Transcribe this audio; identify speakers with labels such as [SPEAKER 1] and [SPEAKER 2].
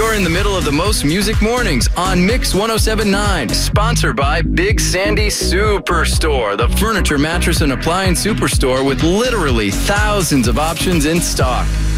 [SPEAKER 1] You're in the middle of the Most Music Mornings on Mix 107.9, sponsored by Big Sandy Superstore, the furniture, mattress, and appliance superstore with literally thousands of options in stock.